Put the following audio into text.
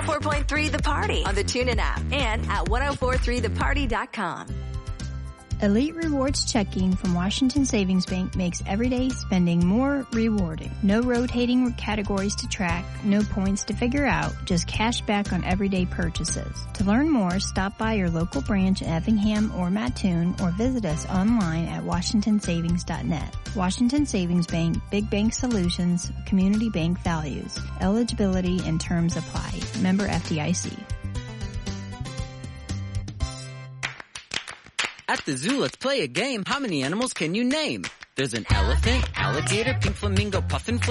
104.3 The Party on the TuneIn app and at 1043theparty.com. Elite Rewards checking from Washington Savings Bank makes everyday spending more rewarding. No rotating categories to track, no points to figure out, just cash back on everyday purchases. To learn more, stop by your local branch in Effingham or Mattoon or visit us online at washingtonsavings.net. Washington Savings Bank, Big Bank Solutions, Community Bank Values. Eligibility and terms apply. Member FDIC. At the zoo, let's play a game. How many animals can you name? There's an elephant, alligator, pink flamingo, puffin